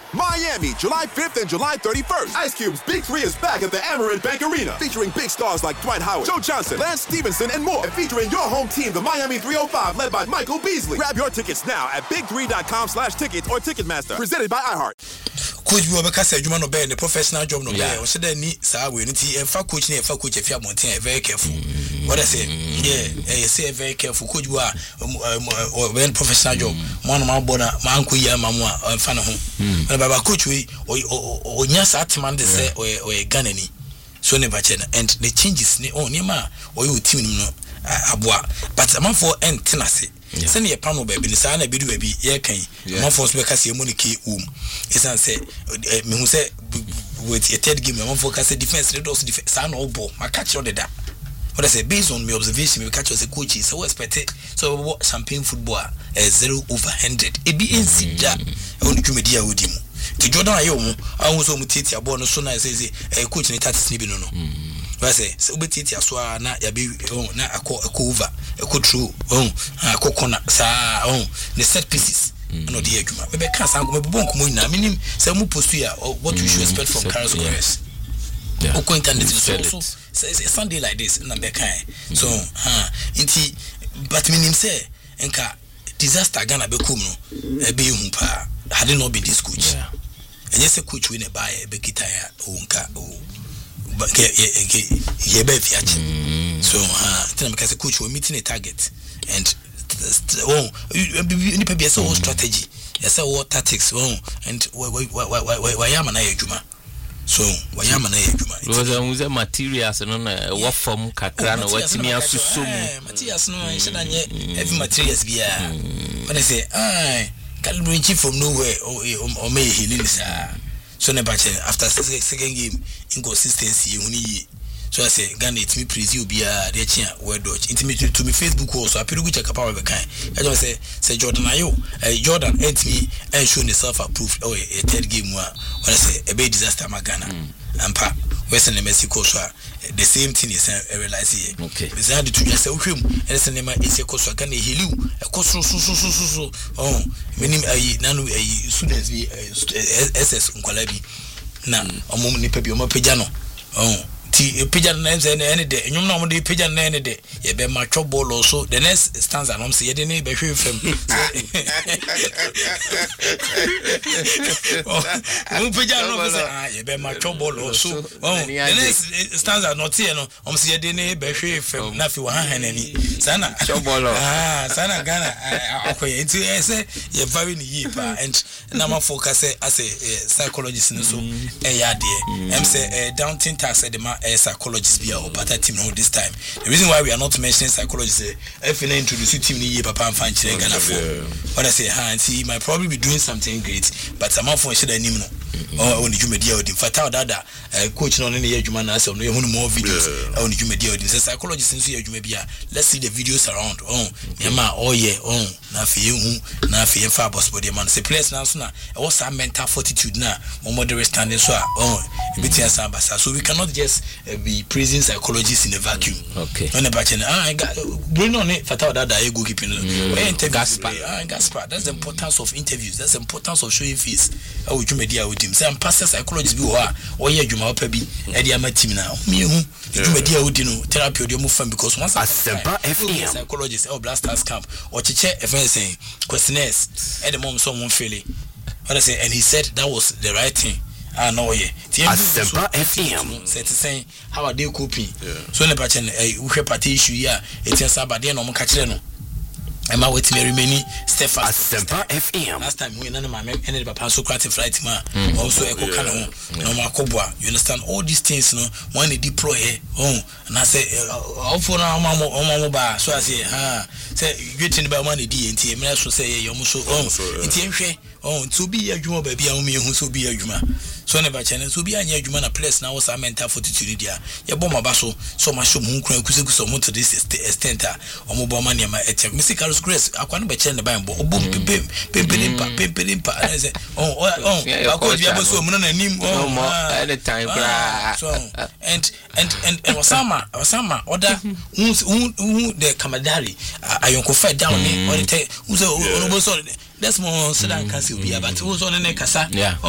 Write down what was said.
Miami, July 5th and July 31st. Ice Cube's Big 3 is back at the Amerant Bank Arena, featuring big stars like Dwight Howard, Joe Johnson, Lance Stevenson, and more. And featuring your home team, the Miami 305, led by Michael Beasley. Grab your tickets now at big3.com/tickets or Ticketmaster. Presented by iHeart. Coach we obeka say adwuma no be the professional job no be o se da ni saa we nti emfa coach na emfa coach afia monten very careful what I say say very careful coach we when professional job man ma bona man ko yi amamu a emfa ne ho na baba coach we o nya saa teman de say o Ghana ni so ne ba che na and the changes ni on ma o you team no aboa but am for entenase send your panel baby ni saa na bidu baby ye kan am for so be kase monike isan say me hu say with a third game am for kase defense they do defense saa no ball ma catch you that what I say based on my observation me catch you say coach so expect it so champagne football 0/100 e be insida on dwumedia wodi mu ti Jordan ayo mu awon so mu titi abo no so na say coach ni 30 ni bi no I say so betiti aso na ya be na akọ over akọ true akọ corner sa the set pieces no dey adwuma we be kan san go me bon komo nyina minim say mu post ya what we should expect from Carlos Gomez oko internet so Sunday like this na be kan so inti but minim say enka disaster Ghana be kom no e be hu pa had not been this coach and yes a coach we na buy be kitaya onka he be fiachi so tell me because coach we meeting a target and ni be so strategy yes what tactics and why am na adwuma so why am na adwuma was materials no na what form kakra na watimi asuso mu materials no e sheda nye heavy materials bia when I say can bring from nowhere or may he lisa so ne bache after second game inconsistency huni so I say Ghana it me praise you bia de chia word dodge intimate to me Facebook also appeal go check up our kind I just say Jordan ayo Jordan let me and show himself approved a third game when I say a big disaster ma Ghana ampa Western Mexico so the same thing is realize here okay is had to just say uhwem and say nema is so Ghana heliu so meaning nanu students be SS nkwalabi na omom ni pebi omapeja no ti peja na any day enyum na omde peja na any day ye be match ball also the next stanza no say ye dey na be hwe fam peja no say ye be match ball also the next stanza not here no say ye dey na be hwe fam na fi wa hanani sana ball sana Ghana akoye nti say ye very ni yi pa and na ma focus as a psychologist no so ya dey em say downtown tax the psychologists be our better team no this time. The reason why we are not mentioning psychologists if you introduce team ni papa and fan chile Ghana for what I say see might probably be doing something great but some of should anim no on the media with fatal dada coach no any adwuma na say no you more videos on the media with psychologists nso adwuma bia let's see the videos around yama na fe hu fa boss body man say players now so na what's that mental fortitude na moderate standing so betia sambasa so we cannot just be praising psychologists in a vacuum okay on the back I got Bruno ne fatal dada e go keeping Gaspar that's the importance of interviews that's the importance of showing face you media with him say I'm pastor psychologist bi o ye adwuma pa bi e dey ama team na me hu you media with no therapy dey move from because once Asempa FM psychologist Blasters camp or cheche saying questionnaires at the moment someone feeling what I say and he said that was the right thing no yeah Asempa FM said saying how are they coping so ne pa chen we party issue here it is about dey no mo ka kire no am I waiting remaining Stefan Asempa FM last time we none my any papa so creative flight man also e ko kana no makoboa you understand all these things no when they deploy and I say for now mama ba so I say say getting by money di enti me so say you so enti enhwe to be adwuma ba bia me hu so be adwuma so ne ba chene so be anya adwuma na place na was mental fortitude dia ye bom aba so ma show mu nkran kuseguso mo to this extent omo bo ma ne ma etem musical grace akwa no be chene ba mbo obom pempelimpa and say akwa bia bo so mo na nim any time so and wasama order who the kamadari ayonko fed down or the who so that's more so that can see be but who's on the kasa